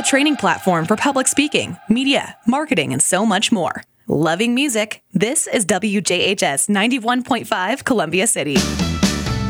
a training platform for public speaking, media, marketing, and so much more. Loving music, this is WJHS 91.5 Columbia City.